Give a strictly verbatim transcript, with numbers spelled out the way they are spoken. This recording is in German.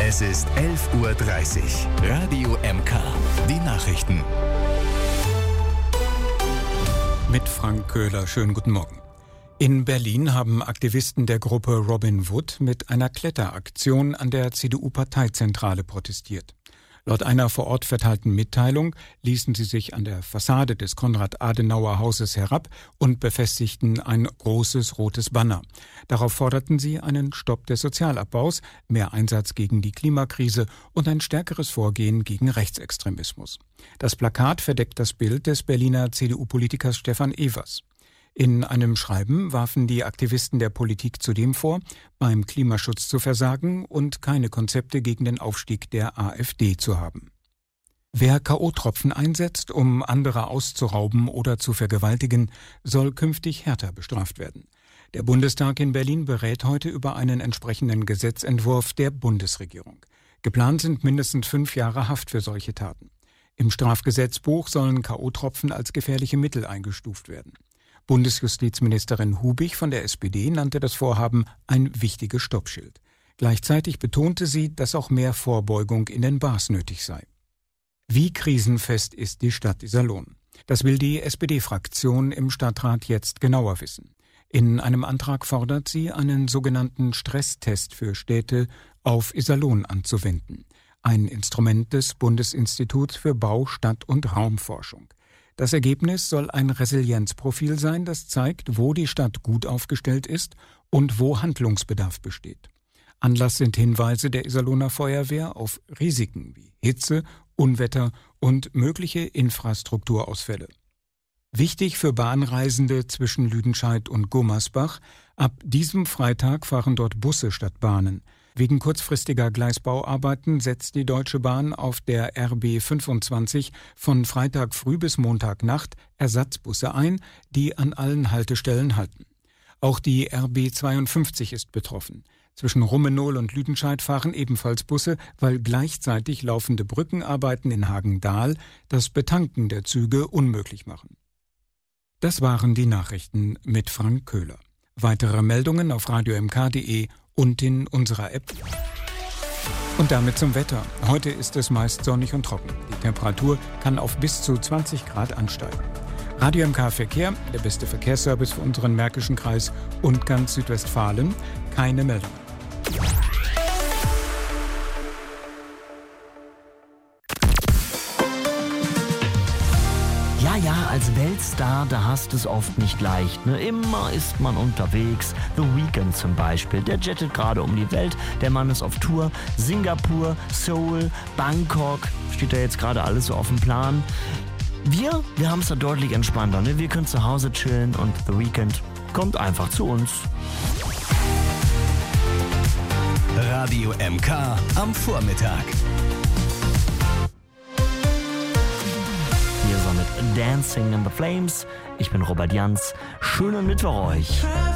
Es ist elf Uhr dreißig. Radio M K. Die Nachrichten. Mit Frank Köhler. Schönen guten Morgen. In Berlin haben Aktivisten der Gruppe Robin Wood mit einer Kletteraktion an der C D U-Parteizentrale protestiert. Laut einer vor Ort verteilten Mitteilung ließen sie sich an der Fassade des Konrad-Adenauer-Hauses herab und befestigten ein großes rotes Banner. Darauf forderten sie einen Stopp des Sozialabbaus, mehr Einsatz gegen die Klimakrise und ein stärkeres Vorgehen gegen Rechtsextremismus. Das Plakat verdeckt das Bild des Berliner C D U-Politikers Stefan Evers. In einem Schreiben warfen die Aktivisten der Politik zudem vor, beim Klimaschutz zu versagen und keine Konzepte gegen den Aufstieg der AfD zu haben. Wer K O-Tropfen einsetzt, um andere auszurauben oder zu vergewaltigen, soll künftig härter bestraft werden. Der Bundestag in Berlin berät heute über einen entsprechenden Gesetzentwurf der Bundesregierung. Geplant sind mindestens fünf Jahre Haft für solche Taten. Im Strafgesetzbuch sollen K O-Tropfen als gefährliche Mittel eingestuft werden. Bundesjustizministerin Hubig von der S P D nannte das Vorhaben ein wichtiges Stoppschild. Gleichzeitig betonte sie, dass auch mehr Vorbeugung in den Bars nötig sei. Wie krisenfest ist die Stadt Iserlohn? Das will die S P D-Fraktion im Stadtrat jetzt genauer wissen. In einem Antrag fordert sie, einen sogenannten Stresstest für Städte auf Iserlohn anzuwenden. Ein Instrument des Bundesinstituts für Bau-, Stadt- und Raumforschung. Das Ergebnis soll ein Resilienzprofil sein, das zeigt, wo die Stadt gut aufgestellt ist und wo Handlungsbedarf besteht. Anlass sind Hinweise der Iserlohner Feuerwehr auf Risiken wie Hitze, Unwetter und mögliche Infrastrukturausfälle. Wichtig für Bahnreisende zwischen Lüdenscheid und Gummersbach: ab diesem Freitag fahren dort Busse statt Bahnen. Wegen kurzfristiger Gleisbauarbeiten setzt die Deutsche Bahn auf der R B fünfundzwanzig von Freitag früh bis Montagnacht Ersatzbusse ein, die an allen Haltestellen halten. Auch die R B zweiundfünfzig ist betroffen. Zwischen Rummenohl und Lüdenscheid fahren ebenfalls Busse, weil gleichzeitig laufende Brückenarbeiten in Hagendahl das Betanken der Züge unmöglich machen. Das waren die Nachrichten mit Frank Köhler. Weitere Meldungen auf radio m k punkt d e und in unserer App. Und damit zum Wetter. Heute ist es meist sonnig und trocken. Die Temperatur kann auf bis zu zwanzig Grad ansteigen. Radio M K Verkehr, der beste Verkehrsservice für unseren Märkischen Kreis und ganz Südwestfalen. Keine Meldung. Ja, ja, als Weltstar, da hast es oft nicht leicht, ne? Immer ist man unterwegs. The Weeknd zum Beispiel, der jettet gerade um die Welt. Der Mann ist auf Tour. Singapur, Seoul, Bangkok, steht da jetzt gerade alles so auf dem Plan. Wir, wir haben es da deutlich entspannter, ne? Wir können zu Hause chillen und The Weeknd kommt einfach zu uns. Radio M K am Vormittag. Hier so mit Dancing in the Flames. Ich bin Robert Jans. Schönen Mittwoch euch.